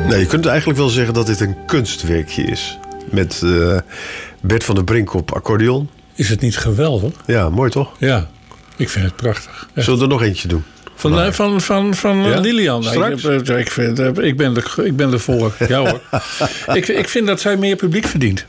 Nee, je kunt eigenlijk wel zeggen dat dit een kunstwerkje is. Met Bert van der Brink op accordeon. Is het niet geweldig? Ja, mooi toch? Ja, ik vind het prachtig. Echt. Zullen we er nog eentje doen? Van Ja? Lilian. Straks? Ik ben er voor. Ja hoor. ik vind dat zij meer publiek verdient.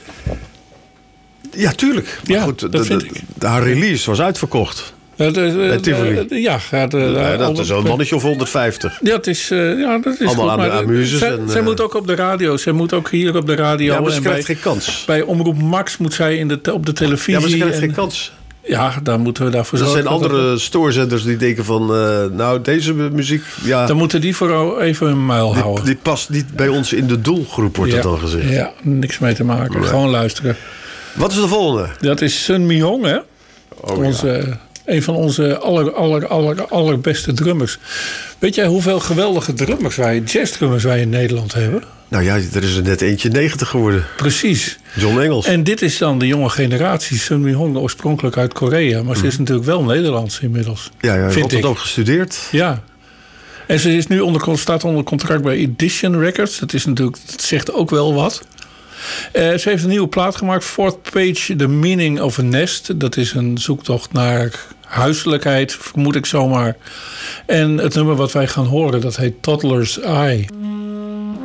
Ja, tuurlijk. Maar Ja, goed, dat vind ik. haar release was uitverkocht. Bij Tivoli. Dat is een mannetje of 150. Dat is Allemaal goed, aan de amuses. Zij moet ook op de radio. Zij moet ook hier op de radio. Ja, maar ze en krijgt geen kans. Bij Omroep Max moet zij op de televisie. Ja, maar ze krijgt geen kans. Ja, dan moeten we daarvoor Er zorgen. zijn andere stoorzenders die denken van... deze muziek... Ja, Dan moeten die voor even hun muil houden. die past niet bij ons in de doelgroep, wordt het dan gezegd. Ja, niks mee te maken. Nee. Gewoon luisteren. Wat is de volgende? Dat is Sun Myung, hè? Een van onze allerbeste drummers. Weet jij hoeveel geweldige jazzdrummers wij in Nederland hebben? Nou ja, er is er net eentje 90 geworden. Precies. John Engels. En dit is dan de jonge generatie. Sun Myung, oorspronkelijk uit Korea. Maar ze is natuurlijk wel Nederlands inmiddels. Ja, vind heeft ik. het ook gestudeerd. Ja. En ze is nu staat onder contract bij Edition Records. Dat zegt ook wel wat. Ze heeft een nieuwe plaat gemaakt. Fourth Page, The Meaning of a Nest. Dat is een zoektocht naar huiselijkheid, vermoed ik zomaar. En het nummer wat wij gaan horen, dat heet Toddler's Eye.